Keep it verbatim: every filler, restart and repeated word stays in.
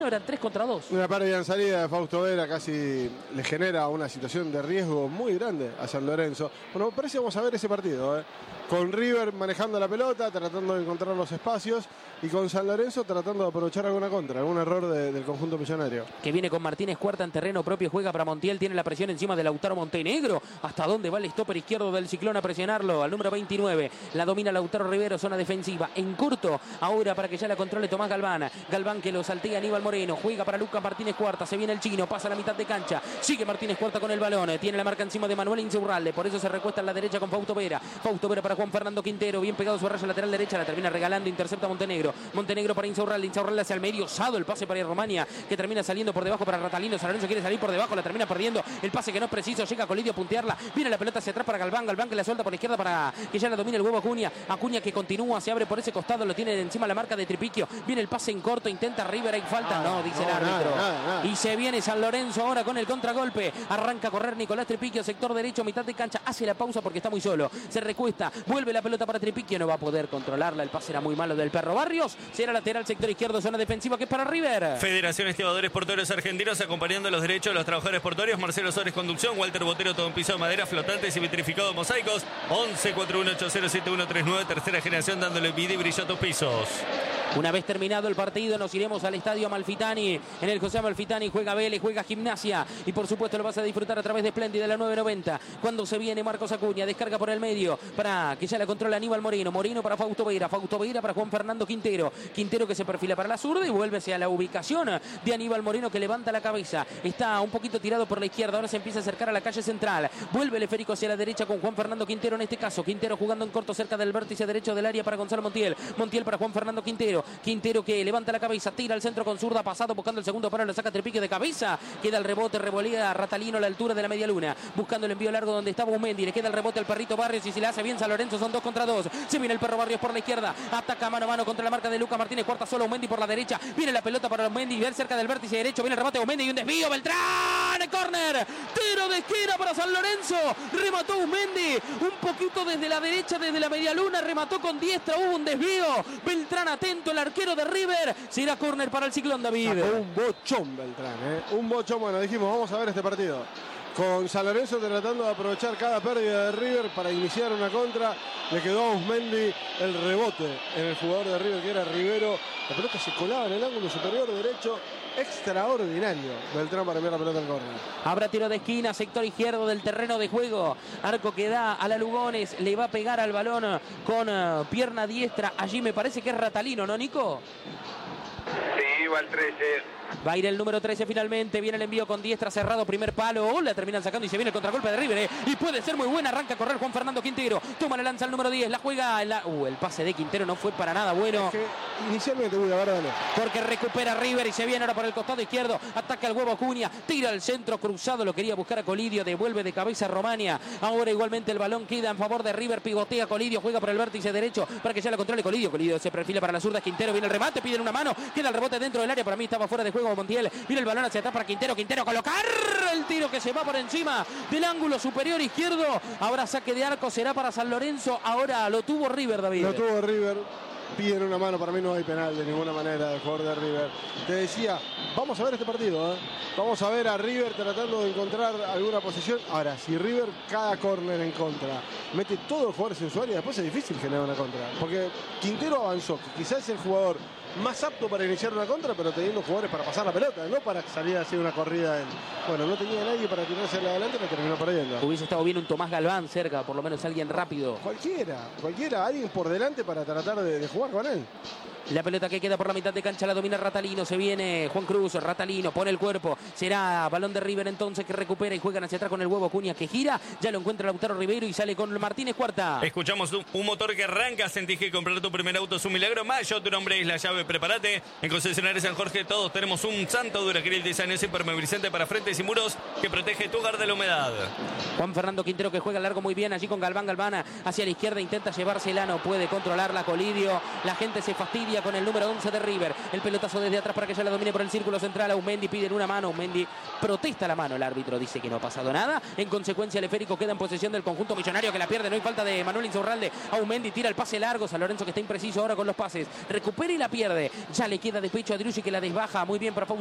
Eran tres contra dos. Una pérdida en salida de Fausto Vera casi le genera una situación de riesgo muy grande a San Lorenzo. Bueno, me parece que vamos a ver ese partido, ¿eh? Con River manejando la pelota, tratando de encontrar los espacios, y con San Lorenzo tratando de aprovechar alguna contra, algún error de, del conjunto millonario. Que viene con Martínez Cuarta en terreno propio, juega para Montiel, tiene la presión encima de Lautaro Montenegro. ¿Hasta dónde va el stopper izquierdo del Ciclón a presionarlo? Al número veintinueve, la domina Lautaro Rivero, zona defensiva. En corto, ahora para que ya la controle Tomás Galván. Galván que lo saltea Aníbal Moreno, juega para Lucas Martínez Cuarta, se viene el chino, pasa a la mitad de cancha, sigue Martínez Cuarta con el balón, tiene la marca encima de Manuel Insaurralde, por eso se recuesta en la derecha con Fausto Vera. Fausto Vera para Juan Fernando Quintero, bien pegado su raya lateral derecha, la termina regalando, intercepta Montenegro. Montenegro para Insaurralde, Insaurralde hacia el medio, osado el pase para Romania, que termina saliendo por debajo para Ratalino. San Lorenzo quiere salir por debajo, la termina perdiendo, el pase que no es preciso, llega Colidio a puntearla, viene la pelota hacia atrás para Galván, Galván que la suelta por la izquierda para que ya la domine el huevo Acuña, Acuña que continúa, se abre por ese costado, lo tiene encima la marca de Tripiquio, viene el pase en corto, intenta River, hay falta, ah, no, dice no, el árbitro, nada, nada, nada. Y se viene San Lorenzo ahora con el contragolpe, arranca a correr Nicolás Tripiquio, sector derecho, mitad de cancha, hace la pausa porque está muy solo, se recuesta, vuelve la pelota para Tripiquio, no va a poder controlarla, el pase era muy malo del Perro Barrios, será lateral sector izquierdo, zona defensiva que es para River. Federación Estibadores Portuarios Argentinos acompañando los derechos de los trabajadores portuarios. Marcelo Sores conducción, Walter Botero todo en piso de madera, flotantes y vitrificados mosaicos. Once cuatro uno ocho cero siete uno tres nueve, tercera generación dándole vida y brillo a tus pisos. Una vez terminado el partido nos iremos al estadio Amalfitani. En el José Amalfitani juega Vélez, juega Gimnasia. Y por supuesto lo vas a disfrutar a través de Splendid de la nueve noventa. Cuando se viene Marcos Acuña, descarga por el medio para que ya la controla Aníbal Moreno. Moreno para Fausto Vera, Fausto Vera para Juan Fernando Quintero. Quintero que se perfila para la zurda y vuelve hacia la ubicación de Aníbal Moreno que levanta la cabeza. Está un poquito tirado por la izquierda, ahora se empieza a acercar a la calle central. Vuelve el esférico hacia la derecha con Juan Fernando Quintero en este caso. Quintero jugando en corto cerca del vértice derecho del área para Gonzalo Montiel. Montiel para Juan Fernando Quintero. Quintero que levanta la cabeza, tira al centro con zurda, pasado buscando el segundo palo, lo saca Tripiquio de cabeza, queda el rebote, revolea a Ratalino a la altura de la media luna, buscando el envío largo donde estaba Umendi, le queda el rebote al Perrito Barrios y si le hace bien San Lorenzo son dos contra dos, se viene el Perro Barrios por la izquierda, ataca mano a mano contra la marca de Lucas Martínez Cuarta, solo Umendi por la derecha, viene la pelota para Umendi, ver cerca del vértice derecho, viene el remate de Umendi y un desvío, Beltrán, córner, tiro de esquina para San Lorenzo, remató Umendi, un poquito desde la derecha, desde la media luna, remató con diestra, hubo un desvío, Beltrán atento, el arquero de River. Será córner para el Ciclón, David. Sacó un bochón Beltrán, ¿eh? Un bochón. Bueno, dijimos, vamos a ver este partido. Con San Lorenzo tratando de aprovechar cada pérdida de River para iniciar una contra. Le quedó a Usmendi el rebote en el jugador de River, que era Rivero. La pelota se colaba en el ángulo superior derecho. Extraordinario Beltrán para enviar la pelota al córner. Habrá tiro de esquina, sector izquierdo del terreno de juego. Arco que da a la Lugones. Le va a pegar al balón con uh, pierna diestra. Allí me parece que es Ratalino, ¿no, Nico? Sí, va el trece. Va a ir el número trece finalmente. Viene el envío con diestra cerrado. Primer palo. Oh, la terminan sacando y se viene el contragolpe de River. Eh. Y puede ser muy buena. Arranca a correr Juan Fernando Quintero. Toma la lanza al número diez. La juega. La... Uh, el pase de Quintero no fue para nada bueno. Es que inicialmente, uy, la verdad no. Porque recupera River y se viene ahora por el costado izquierdo. Ataca al huevo Acuña. Tira al centro cruzado. Lo quería buscar a Colidio. Devuelve de cabeza a Romania. Ahora igualmente el balón queda en favor de River. Pivotea Colidio. Juega por el vértice derecho para que ya la controle Colidio. Colidio se perfila para la zurda. Quintero viene el remate. Piden una mano. Queda el rebote dentro del área. Para mí estaba fuera de juego Montiel. Viene el balón hacia atrás para Quintero, Quintero colocar el tiro que se va por encima del ángulo superior izquierdo. Ahora saque de arco, será para San Lorenzo. Ahora lo tuvo River, David. Lo tuvo River. Piden una mano, para mí no hay penal de ninguna manera del jugador de River. Te decía, vamos a ver este partido, ¿eh? Vamos a ver a River tratando de encontrar alguna posición. Ahora, si River cada córner en contra mete todos los jugadores en su área, después es difícil generar una contra. Porque Quintero avanzó, quizás es el jugador más apto para iniciar una contra, pero teniendo jugadores para pasar la pelota, no para salir a hacer una corrida. En... Bueno, no tenía nadie para tirarse adelante, pero terminó perdiendo. Hubiese estado bien un Tomás Galván cerca, por lo menos alguien rápido. Cualquiera, cualquiera, alguien por delante para tratar de, de jugar con él. La pelota que queda por la mitad de cancha la domina Ratalino. Se viene Juan Cruz, Ratalino pone el cuerpo. Será balón de River entonces que recupera y juegan hacia atrás con el huevo Acuña que gira. Ya lo encuentra Lautaro Rivero y sale con Martínez Cuarta. Escuchamos un, un motor que arranca. Sentís que comprar tu primer auto es un milagro. Mayo, tu nombre es la llave. Prepárate. En Concesionario San Jorge todos tenemos un santo Duracril Design impermeabilizante para frentes y muros que protege tu hogar de la humedad. Juan Fernando Quintero que juega largo muy bien allí con Galván. Galván hacia la izquierda intenta llevársela, no puede controlarla Colidio. La gente se fastidia con el número once de River. El pelotazo desde atrás para que ya la domine por el círculo central. A Umendi piden una mano. Umendi protesta la mano. El árbitro dice que no ha pasado nada. En consecuencia el esférico queda en posesión del conjunto millonario que la pierde. No hay falta de Manuel Insaurralde. A Umendi tira el pase largo. San Lorenzo que está impreciso ahora con los pases. Recupera y la pierde. pierde. Ya le queda de pecho a Driussi que la desbaja. Muy bien para